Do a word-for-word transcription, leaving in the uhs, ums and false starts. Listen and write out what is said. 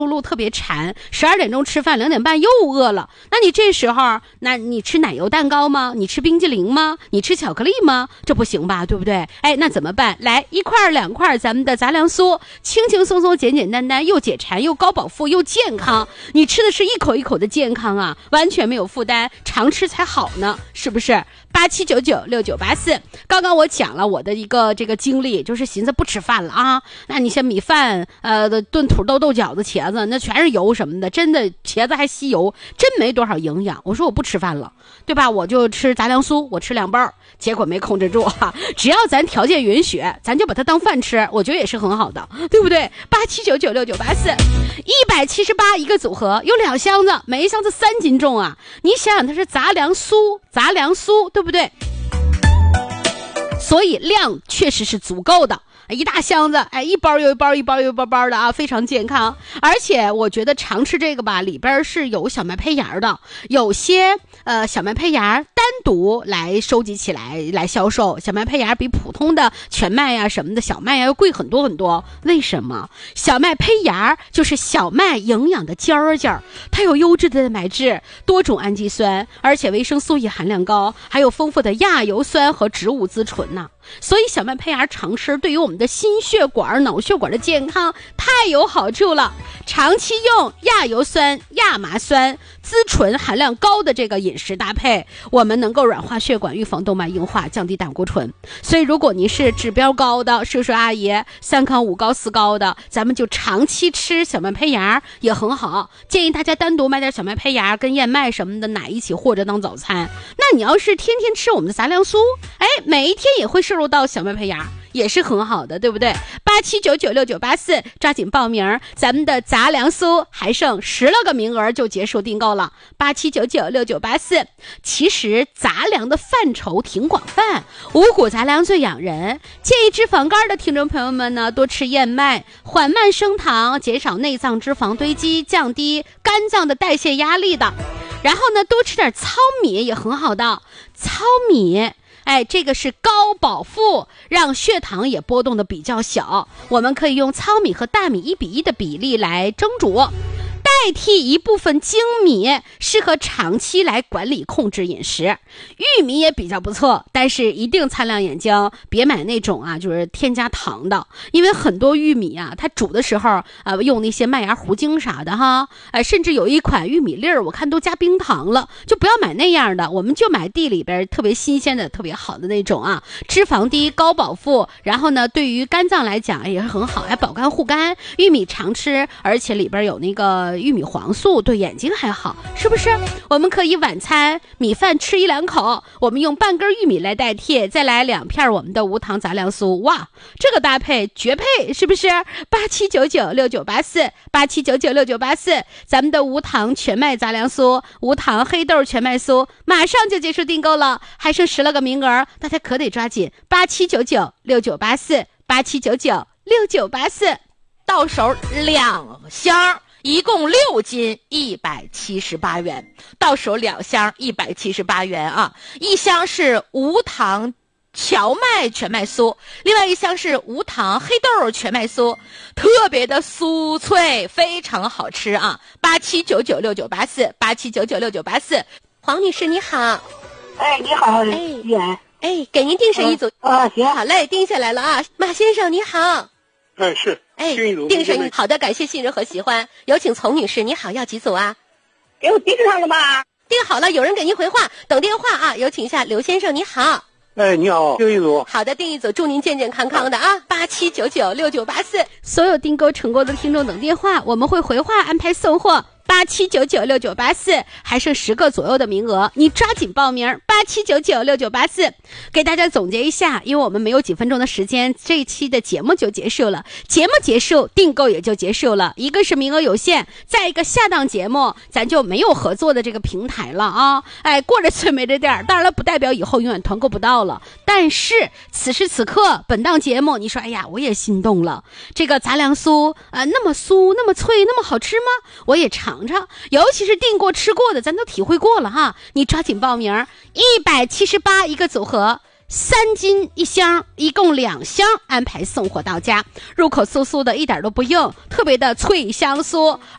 路特别馋，十二点钟吃饭，两点半又饿了，那你这时候，那你吃奶油蛋糕吗？你吃冰激凌吗？你吃巧克力吗？这不行吧，对不对？哎，那怎么办？来一块两块咱们的杂粮酥，轻轻松松简简单单，又解馋又高饱腹又健康，你吃的是一口一口的健康啊，完全没有负担，常吃才好呢，是不是？八七九九六九八四，刚刚我讲了我的一个这个经历，就是寻思不吃饭了啊，那你像米饭呃炖土豆豆饺子茄子那全是油什么的，真的茄子还吸油，真没多少营养。我说我不吃饭了，对吧？我就吃杂粮酥，我吃两包，结果没控制住哈、啊。只要咱条件允许，咱就把它当饭吃，我觉得也是很好的，对不对？八七九九六九八四，一百七十八一个组合，有两箱子，每一箱子三斤重啊！你想想，它是杂粮酥，杂粮酥，对不对？所以量确实是足够的。一大箱子，哎，一包又一包，一包又一包包的啊，非常健康。而且我觉得常吃这个吧，里边是有小麦胚芽的，有些呃小麦胚芽单独来收集起来来销售，小麦胚芽比普通的全麦呀、啊、什么的小麦呀要贵很多很多。为什么？小麦胚芽就是小麦营养的尖儿尖儿，它有优质的蛋白质、多种氨基酸，而且维生素 E 含量高，还有丰富的亚油酸和植物甾醇呐、啊。所以小麦胚芽常吃对于我们的心血管、脑血管的健康太有好处了。长期用亚油酸、亚麻酸、甾醇含量高的这个饮食搭配，我们能够软化血管，预防动脉硬化，降低胆固醇。所以如果你是指标高的叔叔阿姨，三高五高四高的，咱们就长期吃小麦胚芽也很好。建议大家单独买点小麦胚芽跟燕麦什么的奶一起和着当早餐。那你要是天天吃我们的杂粮酥，哎，每一天也会摄入到小麦胚芽，也是很好的，对不对？八七九九六九八四，抓紧报名，咱们的杂粮酥还剩十来个名额就结束订购了。八七九九六九八四，其实杂粮的范畴挺广泛，五谷杂粮最养人，建议脂肪肝的听众朋友们呢多吃燕麦，缓慢升糖，减少内脏脂肪堆积，降低肝脏的代谢压力的。然后呢，多吃点糙米也很好的，糙米。哎，这个是高饱腹，让血糖也波动的比较小。我们可以用糙米和大米一比一的比例来蒸煮，代替一部分精米，适合长期来管理控制饮食。玉米也比较不错，但是一定擦亮眼睛，别买那种啊就是添加糖的，因为很多玉米啊它煮的时候啊、呃、用那些麦芽糊精啥的哈，呃甚至有一款玉米粒儿我看都加冰糖了，就不要买那样的，我们就买地里边特别新鲜的特别好的那种啊，脂肪低高饱腹，然后呢对于肝脏来讲也是很好，还保肝护肝。玉米常吃，而且里边有那个玉米黄素，对眼睛还好，是不是？我们可以晚餐米饭吃一两口，我们用半根玉米来代替，再来两片我们的无糖杂粮酥，哇，这个搭配绝配，是不是？八七九九六九八四，八七九九六九八四，咱们的无糖全麦杂粮酥、无糖黑豆全麦酥马上就结束订购了，还剩十来个名额，大家可得抓紧。八七九九六九八四，八七九九六九八四， 到手两箱。一共六斤，一百七十八元，到手两箱，一百七十八元啊！一箱是无糖荞麦全麦酥，另外一箱是无糖黑豆全麦酥，特别的酥脆，非常好吃啊！八七九九六九八四，八七九九六九八四，黄女士你好， 哎，你好，哎， 哎，给您定上一组啊，行， 好嘞，定下来了啊，马先生你好。 哎，是， 哎，定上好的，感谢信任和喜欢。有请丛女士，你好，要几组啊？ 给我定上了吗？ 定好了，有人给您回话，等电话啊。有请一下刘先生，你好。 哎，你好，定一组。 好的，定一组，祝您健健康康的啊。八七九九六九八四， 所有订购成功的听众等电话，我们会回话安排送货。八七九九六九八四，还剩十个左右的名额，你抓紧报名。八七九九六九八四，给大家总结一下，因为我们没有几分钟的时间，这一期的节目就结束了。节目结束，订购也就结束了。一个是名额有限，再一个下档节目咱就没有合作的这个平台了啊！哎，过了最美这点儿，当然了，不代表以后永远团购不到了。但是此时此刻，本档节目，你说，哎呀，我也心动了。这个杂粮酥啊、呃，那么酥，那么脆，那么好吃吗？我也尝。尤其是订过吃过的咱都体会过了哈，你抓紧报名。一百七十八一个组合， 三斤一箱，一共两箱，安排送货到家。入口酥酥的，一点都不硬，特别的脆香酥，